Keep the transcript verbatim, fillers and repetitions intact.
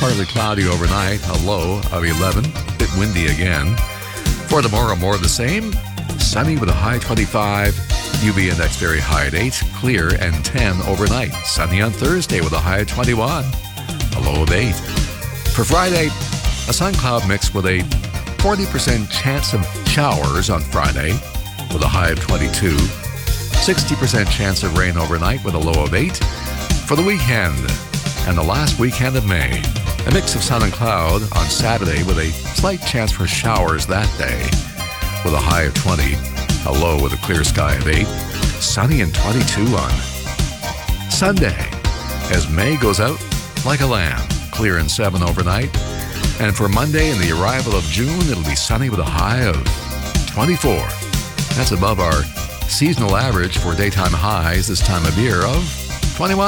partly cloudy overnight, a low of eleven. A bit windy again. For tomorrow, more of the same. Sunny with a high twenty-five. U V index very high at eight. Clear and ten overnight. Sunny on Thursday with a high of twenty-one. A low of eight. For Friday, a sun-cloud mix with a forty percent chance of showers on Friday with a high of twenty-two. sixty percent chance of rain overnight with a low of eight. For the weekend and the last weekend of May, a mix of sun and cloud on Saturday with a slight chance for showers that day with a high of twenty. A low with a clear sky of eight. Sunny and twenty-two on Sunday as May goes out like a lamb. Clear and seven overnight. And for Monday and the arrival of June, it'll be sunny with a high of twenty-four. That's above our seasonal average for daytime highs this time of year of twenty-one.